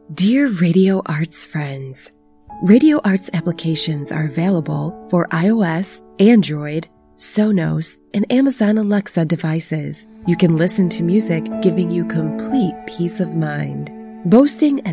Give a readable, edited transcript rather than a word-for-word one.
Dear Radio Arts friends, Radio Arts applications are available for iOS, Android, Sonos, and Amazon Alexa devices. You can listen to music, giving you complete peace of mind. Boasting an